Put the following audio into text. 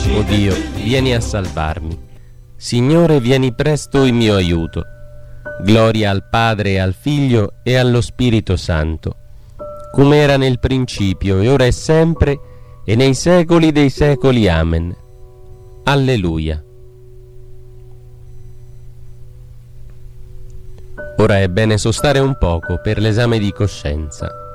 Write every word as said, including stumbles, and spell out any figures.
O Dio, vieni a salvarmi. Signore, vieni presto in mio aiuto. Gloria al Padre e al Figlio e allo Spirito Santo, come era nel principio, e ora è sempre, e nei secoli dei secoli. Amen. Alleluia. Ora è bene sostare un poco per l'esame di coscienza.